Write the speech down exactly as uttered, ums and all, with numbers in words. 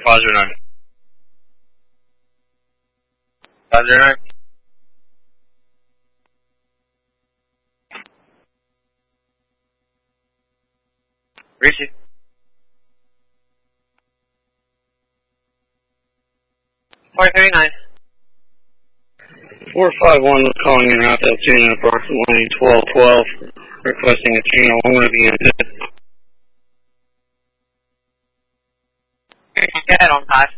five zero nine. five zero nine. Reaching. four three nine. four five one was calling in out Altoona approximately twelve twelve, requesting a channel one of the unit. Go ahead on five.